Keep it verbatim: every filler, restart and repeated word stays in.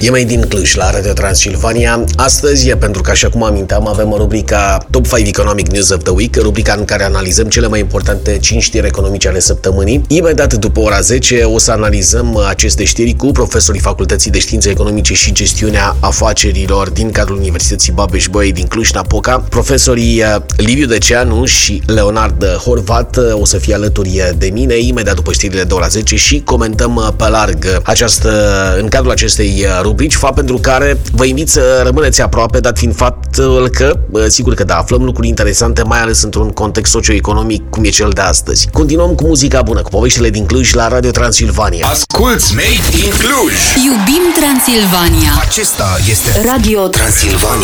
E mai din Cluj, la Radio Transilvania. Astăzi, pentru că așa cum aminteam, avem rubrica Top cinci Economic News of the Week, rubrica în care analizăm cele mai importante cinci știri economice ale săptămânii. Imediat după ora zece o să analizăm aceste știri cu profesorii Facultății de Științe Economice și Gestiunea Afacerilor din cadrul Universității Babeș-Bolyai din Cluj-Napoca. Profesorii Liviu Deceanu și Leonard Horvat o să fie alături de mine imediat după știrile de ora zece și comentăm pe larg această, în cadrul acestei rubrici, fapt pentru care vă invit să rămâneți aproape, dat fiind faptul că, sigur că da, aflăm lucruri interesante, mai ales într-un context socioeconomic cum e cel de astăzi. Continuăm cu muzica bună, cu poveștile din Cluj la Radio Transilvania. Asculți Made in Cluj! Iubim Transilvania! Acesta este Radio Transilvania.